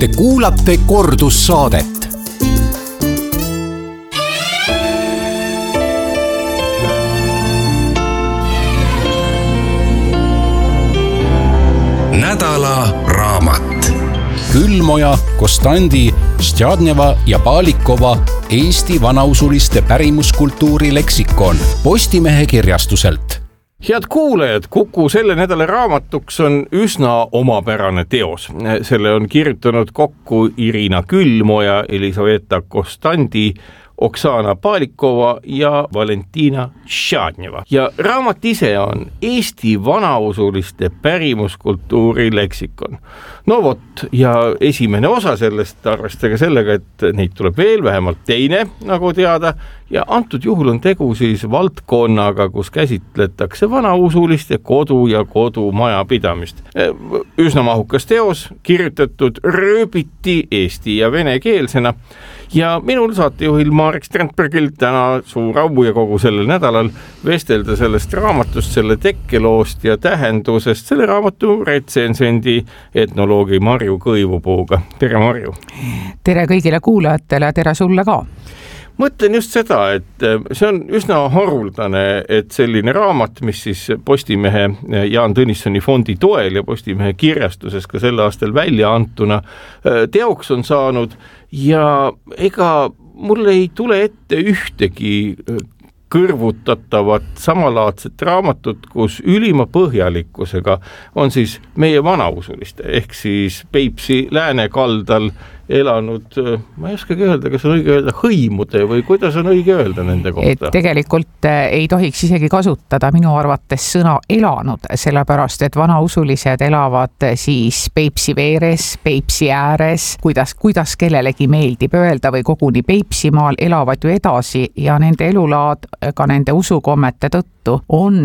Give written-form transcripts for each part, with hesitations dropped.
Te kuulate kordussaadet. Nädala raamat. Külmoja, Kostandi, Stjadneva ja Palikova Eesti vanausuliste pärimuskultuuri leksikon Postimehe kirjastuselt. Head kuulajad, Kuku selle nädala raamatuks on üsna omapärane teos. Selle on kirjutanud kokku Irina Külmoja, Elisaveta Kostandi, Oksana Palikova ja Valentina Stjadneva. Ja raamat ise on Eesti vanausuliste pärimuskultuuri leksikon. No vot, ja esimene osa sellest, arvestage sellega, et neid tuleb veel vähemalt teine, nagu teada, ja antud juhul on tegu siis valdkonnaga, kus käsitletakse vanausuliste kodu ja kodumajapidamist. Üsna mahukas teos, kirjutatud rööbiti eesti ja venekeelsena, ja minul saatejuhil Marek Strandbergil täna suur au ja kogu sellel nädalal vestelda sellest raamatust, selle tekkeloost ja tähendusest selle raamatu retsensendi etnoloogi Marju Kõivupuuga. Tere, Marju! Tere kõigile kuulajatele, tere sulle ka! Mõtlen just seda, et see on üsna haruldane, et selline raamat, mis siis Postimehe Jaan Tõnissoni fondi toel ja Postimehe kirjastuses ka sel aastal välja antuna teoks on saanud, ja ega mul ei tule ette ühtegi kõrvutatavat samalaadset raamatut, kus ülima põhjalikkusega on siis meie vanausuliste, ehk siis Peipsi läänekaldal elanud, ma ei oskagi öelda, kas on õige öelda hõimude või kuidas on õige öelda nende kohta? Tegelikult ei tohiks isegi kasutada minu arvates sõna elanud, sellepärast et vanausulised elavad siis Peipsi veeres, Peipsi ääres, kuidas kellelegi meeldib öelda või koguni Peipsimaal elavad ju edasi ja nende elulaad ka nende usukommete tõttu on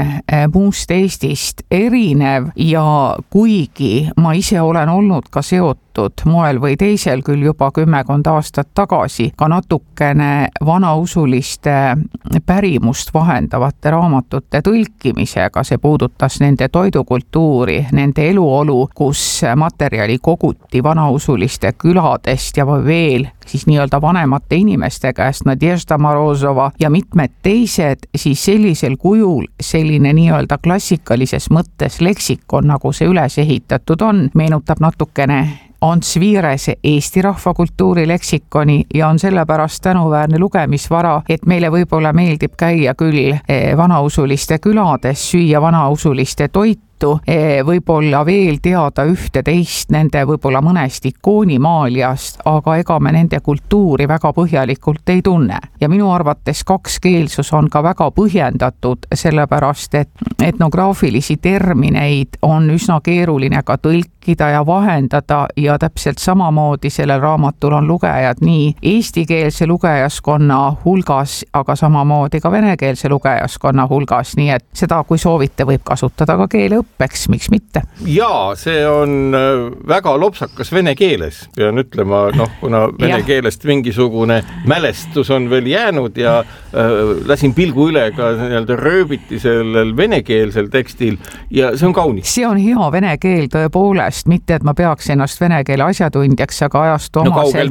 muust Eestist erinev ja kuigi ma ise olen olnud ka seotud moel või teisel küll juba 10 aastat tagasi ka natukene vanausuliste pärimust vahendavate raamatute tõlkimisega, see puudutas nende toidukultuuri, nende eluolu, kus materjali koguti vanausuliste küladest ja veel siis nii-öelda vanemate inimeste käest, Nadježda Morozova ja mitmed teised, siis sellisel kujul selline nii-öelda klassikalises mõttes leksikon, nagu see üles ehitatud on, meenutab natukene Ants Viirese Eesti rahvakultuuri leksikoni ja on sellepärast tänuväärne lugemisvara, et meile võib-olla meeldib käia küll vanausuliste külades, süüa vanausuliste toitu, võib-olla veel teada ühte teist nende võib-olla mõnest ikoonimaaljast, aga ega me nende kultuuri väga põhjalikult ei tunne. Ja minu arvates kakskeelsus on ka väga põhjendatud, sellepärast et etnograafilisi termineid on üsna keeruline ka tõlkida ja vahendada ja täpselt samamoodi sellel raamatul on lugejad nii eestikeelse lugejaskonna hulgas, aga samamoodi ka venekeelse lugejaskonna hulgas, nii et seda, kui soovite, võib kasutada ka keeleõppeks, miks mitte? Jaa, see on väga lopsakas vene keeles, pean ütlema, kuna vene keelest mingisugune mälestus on veel jäänud ja lasin pilgu üle ka nii-öelda rööbiti sellel venekeelsel tekstil ja see on kaunis. See on hea vene keel tõepoolest, mitte et ma peaks ennast vene keele asjatundjaks, aga ajastu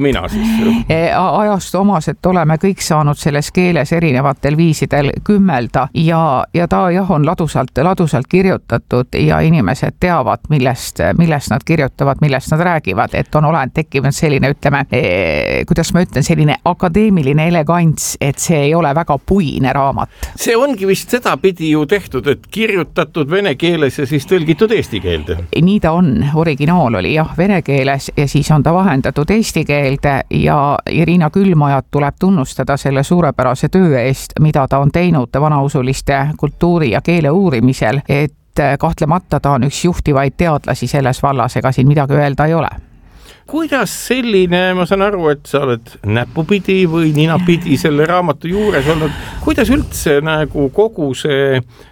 omaselt oleme kõik saanud selles keeles erinevatel viisidel kümmelda ja ta on ladusalt kirjutatud ja inimesed teavad, millest nad kirjutavad, millest nad räägivad, et on tekkinud selline, ütleme, kuidas ma ütlen, selline akadeemiline elegants, et see ei ole väga puine raamat. See ongi vist seda pidi ju tehtud, et kirjutatud vene keeles ja siis tõlgitud eesti keelde. Nii ta on, originaal oli jah vene keeles ja siis on ta vahendatud eesti keelde ja Irina Külmojat tuleb tunnustada selle suurepärase töö eest, mida ta on teinud vanausuliste kultuuri ja keele uurimisel, et kahtlemata ta on üks juhtivaid teadlasi selles vallas, ega siin midagi öelda ei ole. Kuidas selline, ma saan aru, et sa oled näpupidi või ninapidi selle raamatu juures olnud, kuidas üldse nagu kogu see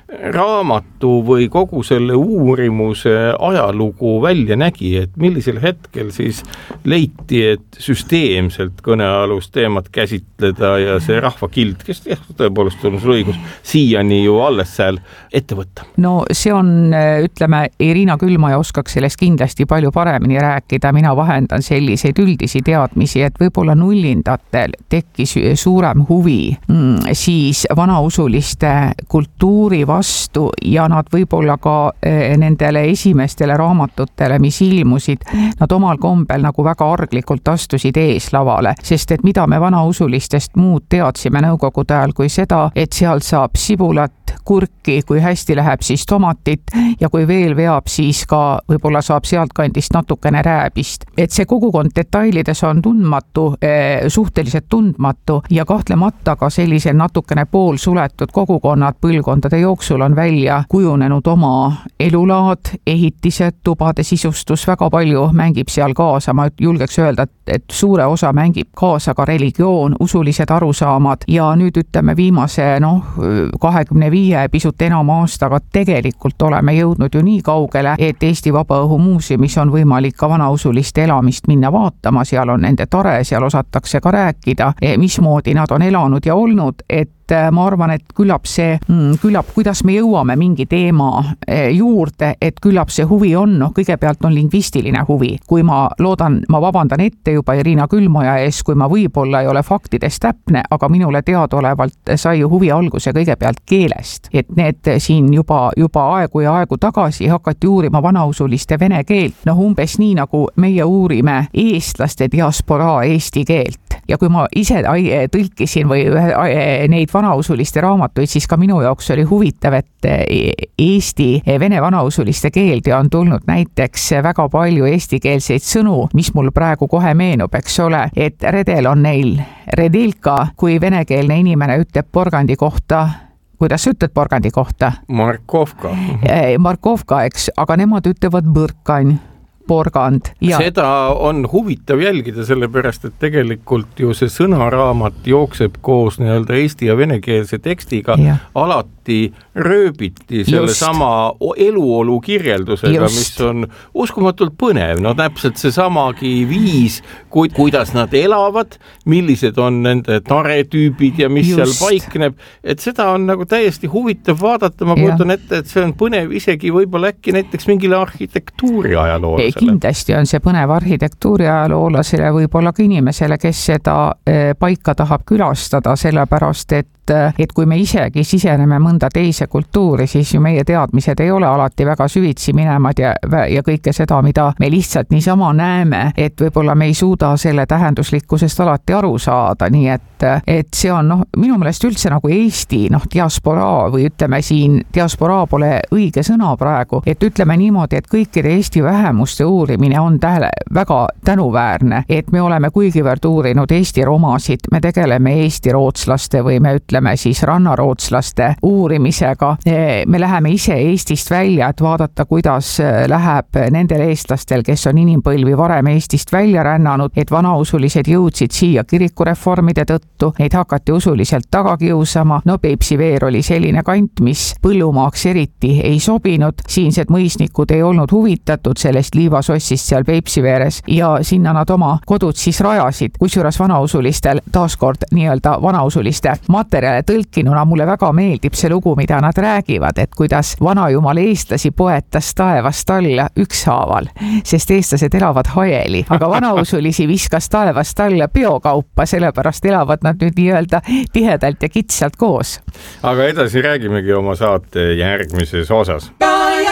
raamatu või kogu selle uurimuse ajalugu välja nägi, et millisel hetkel siis leiti, et süsteemselt kõnealust teemat käsitleda ja see rahvakild, kes tõepoolest on sul õigus, siiani ju alles seal ette võtta? No see on, ütleme, Irina Külmoja oskaks sellest kindlasti palju paremini rääkida, mina vahendan selliseid üldisi teadmisi, et võib-olla nullindatel tekkis suurem huvi siis vanausuliste kultuuri vastu ja nad võib-olla ka nendele esimestele raamatutele, mis ilmusid, nad omal kombel nagu väga arglikult astusid eeslavale, sest et mida me vanausulistest muud teadsime nõukogude ajal kui seda, et seal saab sibulat, kurki, kui hästi läheb, siis tomatit ja kui veel veab, siis ka võib-olla saab sealtkandist natukene rääbist. Et see kogukond detailides on tundmatu, suhteliselt tundmatu ja kahtlemata ka sellisel natukene poolsuletud kogukonnad põlvkondade jooksul on välja kujunenud oma elulaad, ehitised, tubade sisustus, väga palju mängib seal kaasa, ma julgeks öelda, et suure osa mängib kaasa ka religioon, usulised arusaamad ja nüüd ütleme viimase 25 pisut enam aastaga tegelikult oleme jõudnud ju nii kaugele, et Eesti Vabaõhumuuseumis on võimalik ka vanausuliste elamist minna vaatama, seal on nende tare, seal osatakse ka rääkida, mismoodi nad on elanud ja olnud, et ma arvan, et küllap, kuidas me jõuame mingi teema juurde, et küllap see huvi on, kõigepealt on lingvistiline huvi. Kui ma vabandan ette juba Irina Külmoja ees, kui ma võib-olla ei ole faktides täpne, aga minule teadaolevalt sai huvi alguse kõigepealt keelest. Et need siin juba aegu ja aegu tagasi hakati uurima vanausuliste vene keelt, umbes nii nagu meie uurime eestlaste diasporaa eesti keelt. Ja kui ma ise tõlkisin või neid vanausuliste raamatuid, siis ka minu jaoks oli huvitav, et Eesti vene vanausuliste keelde on tulnud näiteks väga palju eestikeelseid sõnu, mis mul praegu kohe meenub, eks ole, et redel on neil redelka, kui venekeelne inimene ütleb porgandi kohta. Kuidas sa ütled porgandi kohta? Markovka. Markovka, eks, aga nemad ütlevad põrkan. Porgand. Ja. Seda on huvitav jälgida, sellepärast, et tegelikult ju see sõnaraamat jookseb koos nii-öelda eesti ja venekeelse tekstiga alati rööbiti selle sama eluolu kirjeldusega, mis on uskumatult põnev. No täpselt see samagi viis, kuidas nad elavad, millised on nende taretüübid ja mis seal paikneb, et seda on nagu täiesti huvitav vaadata, ma kujutan ette, et see on põnev isegi võib-olla äkki näiteks mingile arhitektuuri ajaloolasele. Kindlasti on see põnev arhitektuuri ajaloolasele, võib-olla ka inimesele, kes seda paika tahab külastada, sellepärast, et kui me isegi siseneme mõnda teise kultuuri, siis ju meie teadmised ei ole alati väga süvitsi minemad ja kõike seda, mida me lihtsalt niisama näeme, et võib-olla me ei suuda selle tähenduslikkusest alati aru saada, nii et see on minu meelest üldse nagu Eesti diasporaa või ütleme siin, diasporaa pole õige sõna praegu, et ütleme niimoodi, et kõikide Eesti vähemuste uurimine on väga tänuväärne, et me oleme kuigivõrd uurinud Eesti romasid, me tegeleme Eesti rootslaste või me ütleme siis rannarootslaste uurimisega. Me läheme ise Eestist välja, et vaadata, kuidas läheb nendel eestlastel, kes on inimpõlvi varem Eestist välja rännanud, et vanausulised jõudsid siia kirikureformide tõttu, neid hakati usuliselt taga kiusama. Peipsi veer oli selline kant, mis põllumaaks eriti ei sobinud, siinsed mõisnikud ei olnud huvitatud sellest liivasossist seal Peipsi veeres ja sinna nad oma kodud siis rajasid, kusjuures vanausulistel taaskord nii-öelda vanausuliste materjale tõlkinuna mulle väga meeldib see lugu, mida nad räägivad, et kuidas vanajumal eestlasi poetas taevast alla ükshaaval, sest eestlased elavad hajeli, aga vanausulisi viskas taevast alla biokaupa, sellepärast elavad nad nüüd nii-öelda tihedalt ja kitsalt koos. Aga edasi räägimegi oma saate järgmises osas.